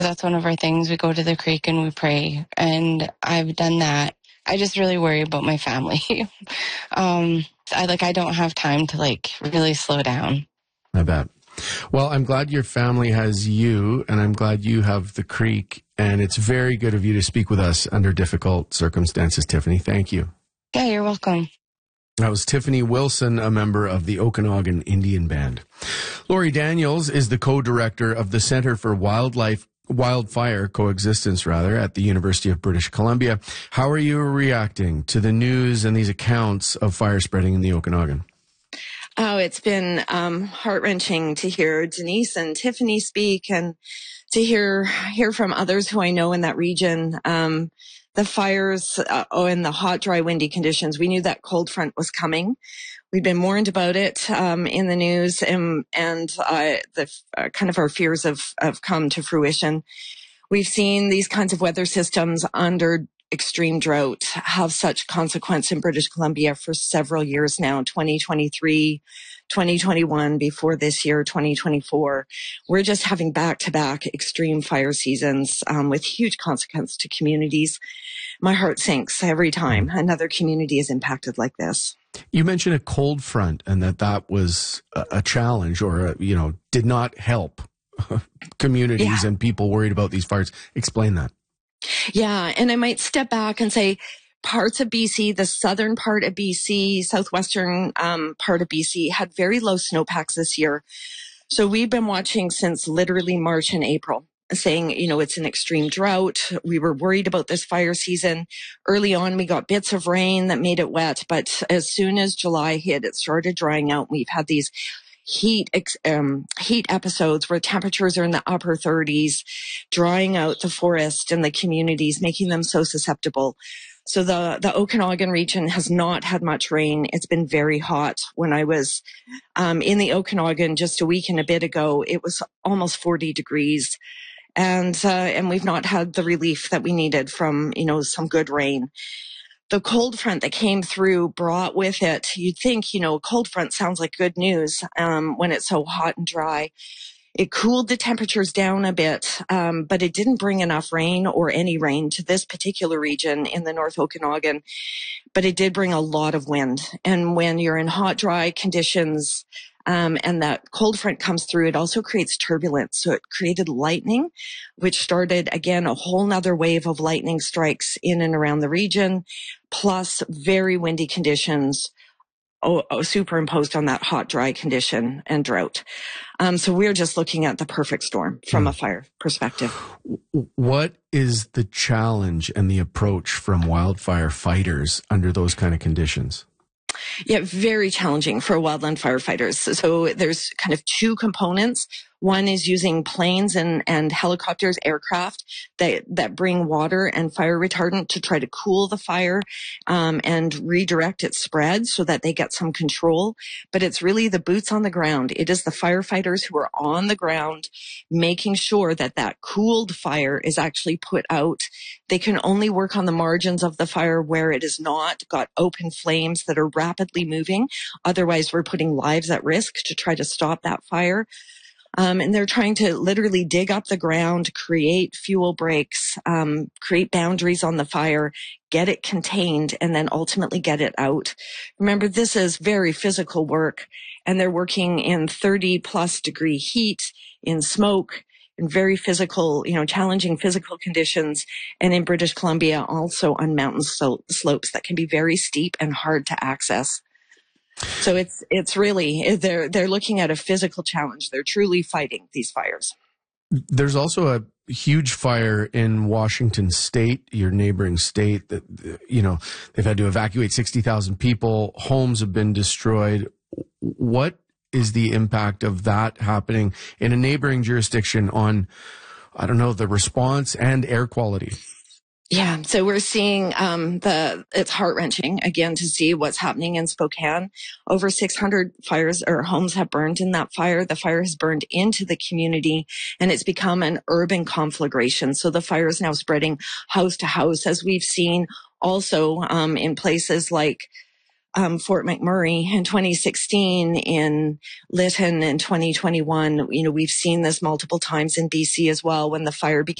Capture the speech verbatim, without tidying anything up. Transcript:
That's one of our things. We go to the creek and we pray, and I've done that. I just really worry about my family. um, I like I don't have time to like really slow down. I bet. Well, I'm glad your family has you, and I'm glad you have the creek, and it's very good of you to speak with us under difficult circumstances, Tiffany. Thank you. Yeah, you're welcome. That was Tiffany Wilson, a member of the Okanagan Indian Band. Lori Daniels is the co-director of the Center for Wildlife Wildfire Coexistence, rather, at the University of British Columbia. How are you reacting to the news and these accounts of fire spreading in the Okanagan? Oh, it's been um, heart-wrenching to hear Denise and Tiffany speak, and to hear hear from others who I know in that region. Um, the fires, uh, oh, and the hot, dry, windy conditions. We knew that cold front was coming. We've been warned about it um, in the news, and, and uh, the uh, kind of our fears have, have come to fruition. We've seen these kinds of weather systems under extreme drought have such consequence in British Columbia for several years now, twenty twenty-three, twenty twenty-one, before this year, twenty twenty-four. We're just having back-to-back extreme fire seasons um, with huge consequence to communities. My heart sinks every time another community is impacted like this. You mentioned a cold front and that that was a, a challenge, or, a, you know, did not help communities yeah. and people worried about these fires. Explain that. Yeah, and I might step back and say parts of B C, the southern part of B C, southwestern um, part of B C had very low snowpacks this year. So we've been watching since literally March and April, saying, you know, it's an extreme drought. We were worried about this fire season. Early on, we got bits of rain that made it wet. But as soon as July hit, it started drying out. We've had these heat um, heat episodes where temperatures are in the upper thirties, drying out the forest and the communities, making them so susceptible. So the, the Okanagan region has not had much rain. It's been very hot. When I was um, in the Okanagan just a week and a bit ago, it was almost forty degrees. And, uh, and we've not had the relief that we needed from, you know, some good rain. The cold front that came through brought with it, you'd think, you know, a cold front sounds like good news, um, when it's so hot and dry. It cooled the temperatures down a bit, um, but it didn't bring enough rain or any rain to this particular region in the North Okanagan. But it did bring a lot of wind. And when you're in hot, dry conditions, Um, and that cold front comes through, it also creates turbulence. So it created lightning, which started, again, a whole nother wave of lightning strikes in and around the region, plus very windy conditions oh, oh, superimposed on that hot, dry condition and drought. Um, so we're just looking at the perfect storm from a fire perspective. What is the challenge and the approach from wildfire fighters under those kind of conditions? Yeah, very challenging for wildland firefighters. So there's kind of two components. One is using planes and, and helicopters, aircraft that, that bring water and fire retardant to try to cool the fire um, and redirect its spread so that they get some control. But it's really the boots on the ground. It is the firefighters who are on the ground making sure that that cooled fire is actually put out. They can only work on the margins of the fire where it is not got open flames that are rapidly moving. Otherwise, we're putting lives at risk to try to stop that fire. Um, and they're trying to literally dig up the ground, create fuel breaks, um, create boundaries on the fire, get it contained, and then ultimately get it out. Remember, this is very physical work, and they're working in thirty plus degree heat, in smoke, in very physical, you know, challenging physical conditions, and in British Columbia, also on mountain so- slopes that can be very steep and hard to access. So it's it's really, they're they're looking at a physical challenge. They're truly fighting these fires. There's also a huge fire in Washington State, your neighboring state, that, you know, they've had to evacuate sixty thousand people. Homes have been destroyed. What is the impact of that happening in a neighboring jurisdiction on, I don't know, the response and air quality? Yeah, so we're seeing um, the, it's heart-wrenching, again, to see what's happening in Spokane. Over six hundred fires or homes have burned in that fire. The fire has burned into the community, and it's become an urban conflagration. So the fire is now spreading house to house, as we've seen also um, in places like um, Fort McMurray in twenty sixteen, in Lytton in twenty twenty-one. You know, we've seen this multiple times in B C as well when the fire began.